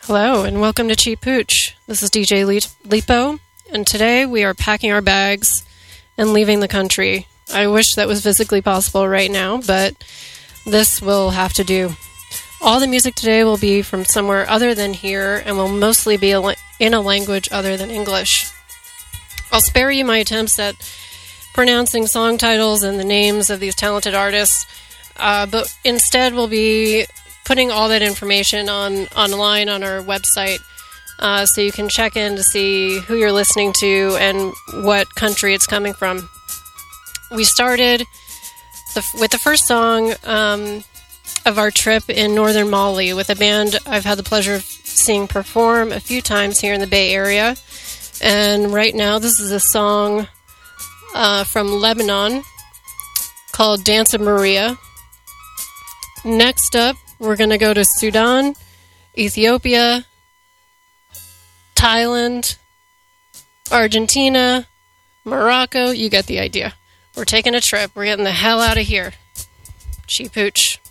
Hello, and welcome to Cheap Pooch. This is DJ Lipo, and today we are packing our bags and leaving the country. I wish that was physically possible right now, but this will have to do. All the music today will be from somewhere other than here, and will mostly be in a language other than English. I'll spare you my attempts at pronouncing song titles and the names of these talented artists, but instead we'll be putting all that information online on our website, so you can check in to see who you're listening to and what country it's coming from. We started with the first song of our trip in northern Mali with a band I've had the pleasure of seeing perform a few times here in the Bay Area. And right now this is a song from Lebanon called Dance of Maria. Next up, we're going to go to Sudan, Ethiopia, Thailand, Argentina, Morocco. You get the idea. We're taking a trip. We're getting the hell out of here. Cheap Pooch.